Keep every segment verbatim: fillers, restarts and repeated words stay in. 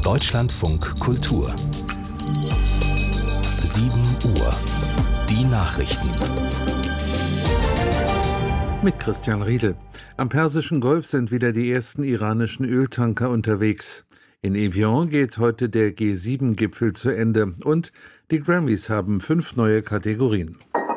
Deutschlandfunk Kultur. sieben Uhr. Die Nachrichten. Mit Christian Riedel. Am Persischen Golf sind wieder die ersten iranischen Öltanker unterwegs. In Evian geht heute der G sieben Gipfel zu Ende und die Grammys haben fünf neue Kategorien.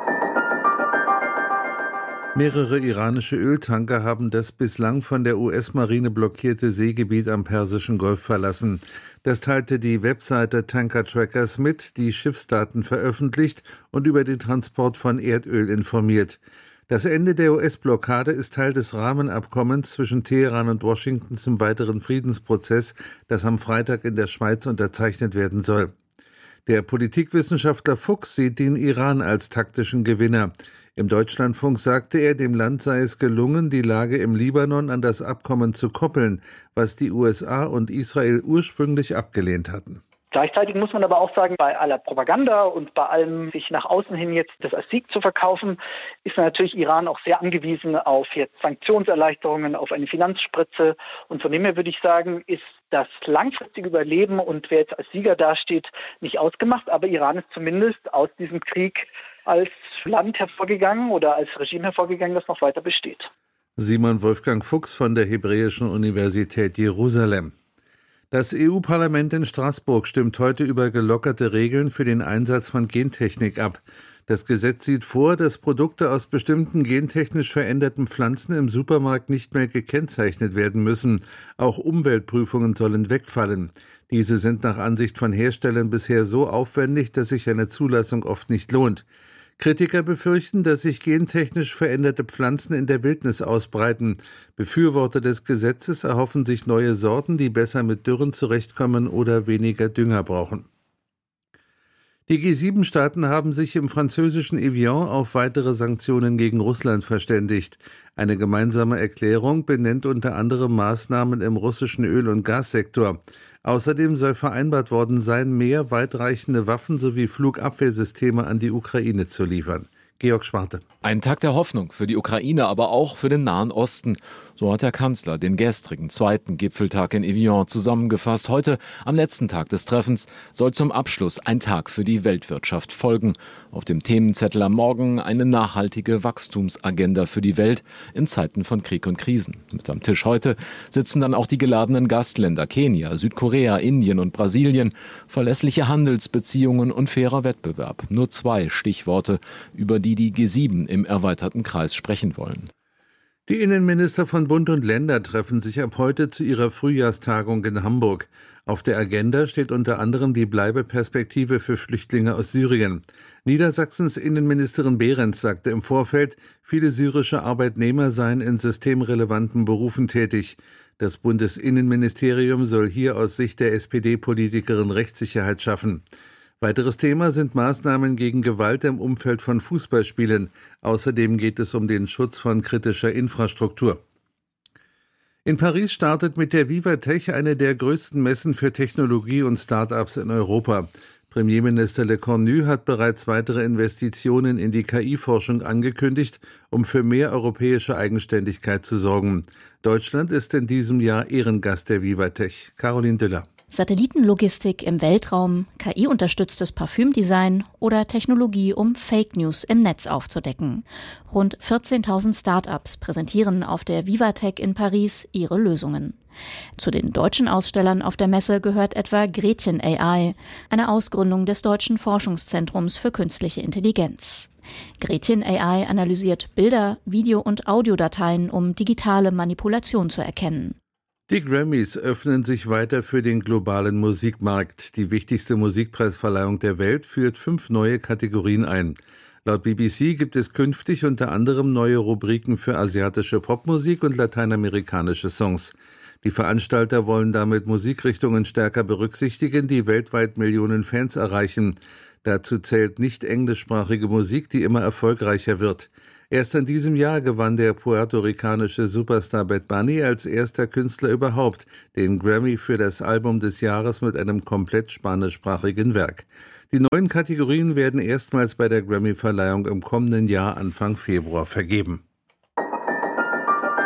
Mehrere iranische Öltanker haben das bislang von der U S-Marine blockierte Seegebiet am Persischen Golf verlassen. Das teilte die Webseite Tanker Trackers mit, die Schiffsdaten veröffentlicht und über den Transport von Erdöl informiert. Das Ende der U S-Blockade ist Teil des Rahmenabkommens zwischen Teheran und Washington zum weiteren Friedensprozess, das am Freitag in der Schweiz unterzeichnet werden soll. Der Politikwissenschaftler Fuchs sieht den Iran als taktischen Gewinner. Im Deutschlandfunk sagte er, dem Land sei es gelungen, die Lage im Libanon an das Abkommen zu koppeln, was die U S A und Israel ursprünglich abgelehnt hatten. Gleichzeitig muss man aber auch sagen, bei aller Propaganda und bei allem, sich nach außen hin jetzt das als Sieg zu verkaufen, ist natürlich Iran auch sehr angewiesen auf jetzt Sanktionserleichterungen, auf eine Finanzspritze. Und von dem her würde ich sagen, ist das langfristige Überleben und wer jetzt als Sieger dasteht, nicht ausgemacht. Aber Iran ist zumindest aus diesem Krieg als Land hervorgegangen oder als Regime hervorgegangen, das noch weiter besteht. Simon Wolfgang Fuchs von der Hebräischen Universität Jerusalem. Das E U-Parlament in Straßburg stimmt heute über gelockerte Regeln für den Einsatz von Gentechnik ab. Das Gesetz sieht vor, dass Produkte aus bestimmten gentechnisch veränderten Pflanzen im Supermarkt nicht mehr gekennzeichnet werden müssen. Auch Umweltprüfungen sollen wegfallen. Diese sind nach Ansicht von Herstellern bisher so aufwendig, dass sich eine Zulassung oft nicht lohnt. Kritiker befürchten, dass sich gentechnisch veränderte Pflanzen in der Wildnis ausbreiten. Befürworter des Gesetzes erhoffen sich neue Sorten, die besser mit Dürren zurechtkommen oder weniger Dünger brauchen. Die G sieben Staaten haben sich im französischen Evian auf weitere Sanktionen gegen Russland verständigt. Eine gemeinsame Erklärung benennt unter anderem Maßnahmen im russischen Öl- und Gassektor. Außerdem soll vereinbart worden sein, mehr weitreichende Waffen sowie Flugabwehrsysteme an die Ukraine zu liefern. Georg Schwarte. Ein Tag der Hoffnung für die Ukraine, aber auch für den Nahen Osten. So hat der Kanzler den gestrigen zweiten Gipfeltag in Evian zusammengefasst. Heute, am letzten Tag des Treffens, soll zum Abschluss ein Tag für die Weltwirtschaft folgen. Auf dem Themenzettel am Morgen eine nachhaltige Wachstumsagenda für die Welt in Zeiten von Krieg und Krisen. Mit am Tisch heute sitzen dann auch die geladenen Gastländer Kenia, Südkorea, Indien und Brasilien. Verlässliche Handelsbeziehungen und fairer Wettbewerb. Nur zwei Stichworte, über die die G sieben im erweiterten Kreis sprechen wollen. Die Innenminister von Bund und Länder treffen sich ab heute zu ihrer Frühjahrstagung in Hamburg. Auf der Agenda steht unter anderem die Bleibeperspektive für Flüchtlinge aus Syrien. Niedersachsens Innenministerin Behrens sagte im Vorfeld, viele syrische Arbeitnehmer seien in systemrelevanten Berufen tätig. Das Bundesinnenministerium soll hier aus Sicht der S P D-Politikerin Rechtssicherheit schaffen. Weiteres Thema sind Maßnahmen gegen Gewalt im Umfeld von Fußballspielen. Außerdem geht es um den Schutz von kritischer Infrastruktur. In Paris startet mit der VivaTech eine der größten Messen für Technologie und Start-ups in Europa. Premierminister Le Cornu hat bereits weitere Investitionen in die K I-Forschung angekündigt, um für mehr europäische Eigenständigkeit zu sorgen. Deutschland ist in diesem Jahr Ehrengast der VivaTech. Caroline Düller. Satellitenlogistik im Weltraum, K I-unterstütztes Parfümdesign oder Technologie, um Fake News im Netz aufzudecken. Rund vierzehntausend Start-ups präsentieren auf der VivaTech in Paris ihre Lösungen. Zu den deutschen Ausstellern auf der Messe gehört etwa Gretchen A I, eine Ausgründung des Deutschen Forschungszentrums für künstliche Intelligenz. Gretchen A I analysiert Bilder, Video- und Audiodateien, um digitale Manipulation zu erkennen. Die Grammys öffnen sich weiter für den globalen Musikmarkt. Die wichtigste Musikpreisverleihung der Welt führt fünf neue Kategorien ein. Laut B B C gibt es künftig unter anderem neue Rubriken für asiatische Popmusik und lateinamerikanische Songs. Die Veranstalter wollen damit Musikrichtungen stärker berücksichtigen, die weltweit Millionen Fans erreichen. Dazu zählt nicht englischsprachige Musik, die immer erfolgreicher wird. Erst in diesem Jahr gewann der puerto-ricanische Superstar Bad Bunny als erster Künstler überhaupt den Grammy für das Album des Jahres mit einem komplett spanischsprachigen Werk. Die neuen Kategorien werden erstmals bei der Grammy-Verleihung im kommenden Jahr Anfang Februar vergeben.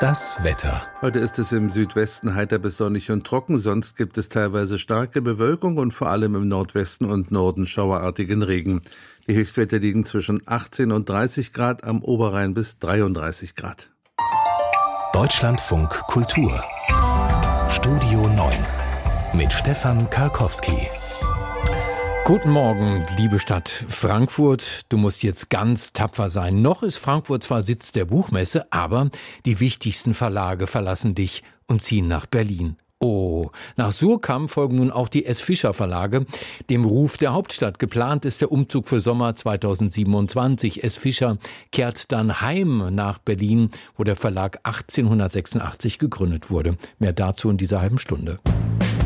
Das Wetter. Heute ist es im Südwesten heiter bis sonnig und trocken, sonst gibt es teilweise starke Bewölkung und vor allem im Nordwesten und Norden schauerartigen Regen. Die Höchstwerte liegen zwischen achtzehn und dreißig Grad, am Oberrhein bis dreiunddreißig Grad. Deutschlandfunk Kultur. Studio neun mit Stefan Karkowski. Guten Morgen, liebe Stadt Frankfurt. Du musst jetzt ganz tapfer sein. Noch ist Frankfurt zwar Sitz der Buchmesse, aber die wichtigsten Verlage verlassen dich und ziehen nach Berlin. Oh, nach Suhrkamp folgen nun auch die S. Fischer Verlage. Dem Ruf der Hauptstadt. Geplant ist der Umzug für Sommer zweitausendsiebenundzwanzig. S. Fischer kehrt dann heim nach Berlin, wo der Verlag achtzehnhundertsechsundachtzig gegründet wurde. Mehr dazu in dieser halben Stunde.